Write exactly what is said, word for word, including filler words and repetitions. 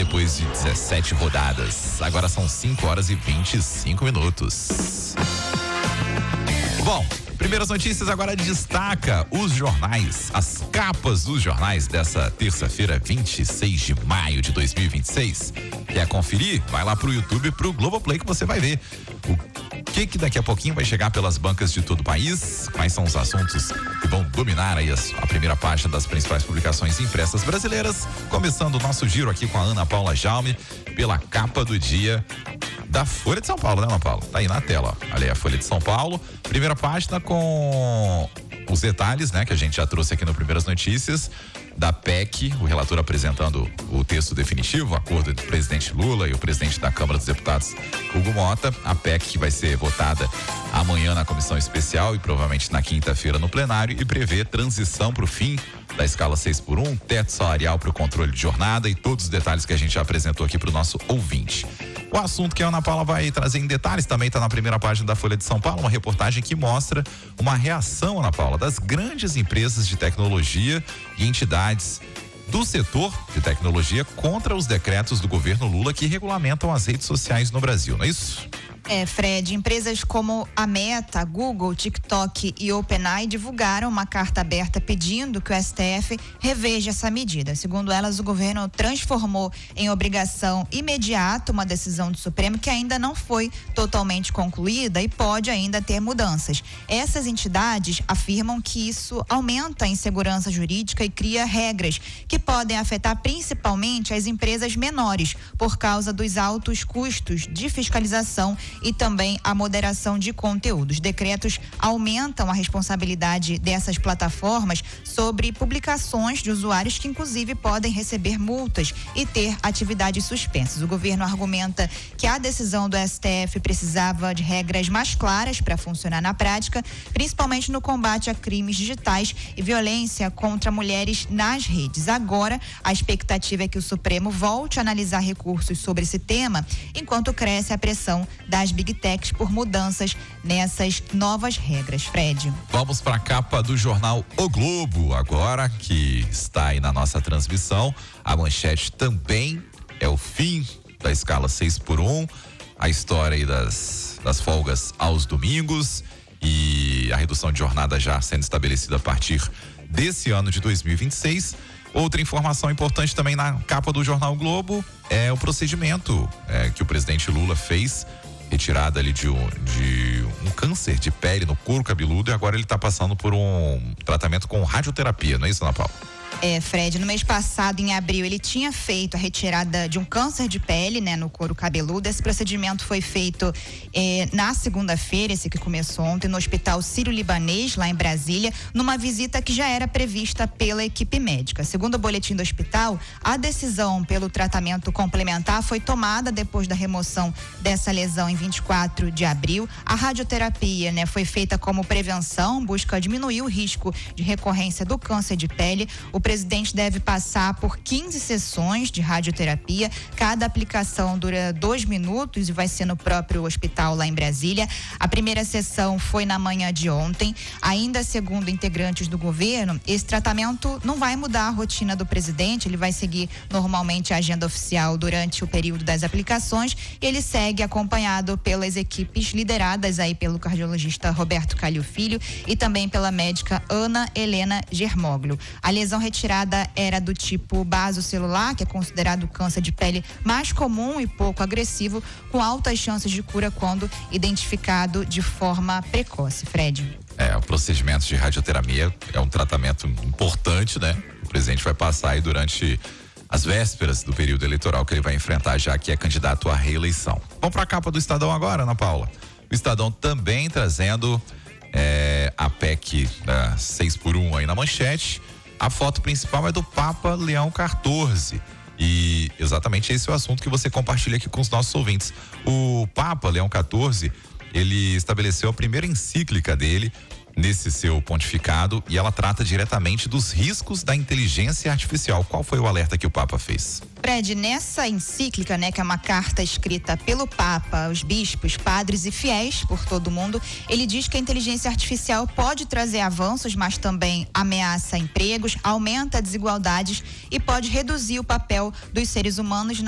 depois de dezessete rodadas. Agora são cinco horas e vinte e cinco minutos. Bom, primeiras notícias agora destaca os jornais, as capas dos jornais dessa terça-feira, vinte e seis de maio de dois mil e vinte e seis. Quer conferir? Vai lá pro YouTube, pro Globoplay, que você vai ver o que que daqui a pouquinho vai chegar pelas bancas de todo o país, quais são os assuntos que vão dominar aí as, a primeira página das principais publicações impressas brasileiras. Começando o nosso giro aqui com a Ana Paula Jaume, pela capa do dia da Folha de São Paulo, né, Ana Paula? Tá aí na tela, ó. Olha aí a Folha de São Paulo, primeira página com os detalhes, né, que a gente já trouxe aqui no Primeiras Notícias, da P E C, o relator apresentando o texto definitivo, o acordo entre o presidente Lula e o presidente da Câmara dos Deputados, Hugo Mota. A P E C que vai ser votada amanhã na comissão especial e provavelmente na quinta-feira no plenário, e prevê transição para o fim da escala seis por um, teto salarial para o controle de jornada e todos os detalhes que a gente já apresentou aqui para o nosso ouvinte. O assunto que a Ana Paula vai trazer em detalhes também está na primeira página da Folha de São Paulo, uma reportagem que mostra uma reação, Ana Paula, das grandes empresas de tecnologia e entidades do setor de tecnologia contra os decretos do governo Lula que regulamentam as redes sociais no Brasil, não é isso? É, Fred, empresas como a Meta, Google, TikTok e OpenAI divulgaram uma carta aberta pedindo que o S T F reveja essa medida. Segundo elas, o governo transformou em obrigação imediata uma decisão do Supremo que ainda não foi totalmente concluída e pode ainda ter mudanças. Essas entidades afirmam que isso aumenta a insegurança jurídica e cria regras que podem afetar principalmente as empresas menores por causa dos altos custos de fiscalização e também a moderação de conteúdos. Decretos aumentam a responsabilidade dessas plataformas sobre publicações de usuários que inclusive podem receber multas e ter atividades suspensas. O governo argumenta que a decisão do S T F precisava de regras mais claras para funcionar na prática, principalmente no combate a crimes digitais e violência contra mulheres nas redes. Agora, a expectativa é que o Supremo volte a analisar recursos sobre esse tema, enquanto cresce a pressão das Big Techs por mudanças nessas novas regras. Fred. Vamos para a capa do jornal O Globo agora, que está aí na nossa transmissão. A manchete também é o fim da escala seis por um, a história aí das, das folgas aos domingos e a redução de jornada já sendo estabelecida a partir desse ano de dois mil e vinte e seis. Outra informação importante também na capa do jornal o Globo é o procedimento é, que o presidente Lula fez, retirada ali de um, de um câncer de pele no couro cabeludo, e agora ele está passando por um tratamento com radioterapia, não é isso, Ana Paula? É, Fred, no mês passado, em abril, ele tinha feito a retirada de um câncer de pele, né, no couro cabeludo. Esse procedimento foi feito eh, na segunda-feira, esse que começou ontem, no Hospital Sírio-Libanês, lá em Brasília, numa visita que já era prevista pela equipe médica. Segundo o boletim do hospital, a decisão pelo tratamento complementar foi tomada depois da remoção dessa lesão em vinte e quatro de abril. A radioterapia, né, foi feita como prevenção, busca diminuir o risco de recorrência do câncer de pele. O O presidente deve passar por quinze sessões de radioterapia. Cada aplicação dura dois minutos e vai ser no próprio hospital lá em Brasília. A primeira sessão foi na manhã de ontem. Ainda segundo integrantes do governo, esse tratamento não vai mudar a rotina do presidente. Ele vai seguir normalmente a agenda oficial durante o período das aplicações. E ele segue acompanhado pelas equipes lideradas aí pelo cardiologista Roberto Calil Filho e também pela médica Ana Helena Germoglio. A lesão retirada era do tipo basocelular, que é considerado o câncer de pele mais comum e pouco agressivo, com altas chances de cura quando identificado de forma precoce. Fred. É, o procedimento de radioterapia é um tratamento importante, né? O presidente vai passar aí durante as vésperas do período eleitoral que ele vai enfrentar, já que é candidato à reeleição. Vamos para a capa do Estadão agora, Ana Paula. O Estadão também trazendo é, a P E C da seis por um aí na manchete. A foto principal é do Papa Leão quatorze. E exatamente esse é o assunto que você compartilha aqui com os nossos ouvintes. O Papa Leão quatorze, ele estabeleceu a primeira encíclica dele nesse seu pontificado, e ela trata diretamente dos riscos da inteligência artificial. Qual foi o alerta que o Papa fez? Fred, nessa encíclica, né, que é uma carta escrita pelo Papa, os bispos, padres e fiéis por todo o mundo, ele diz que a inteligência artificial pode trazer avanços, mas também ameaça empregos, aumenta desigualdades e pode reduzir o papel dos seres humanos na